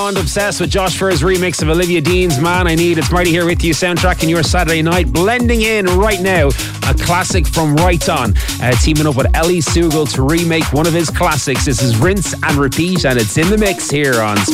Bond, obsessed with Josh Furr's remix of Olivia Dean's Man I Need. It's Marty here with you, soundtracking your Saturday night. Blending in right now a classic from Right On, teaming up with Ellie Sougal to remake one of his classics. This is Rinse and Repeat, and it's in the mix here on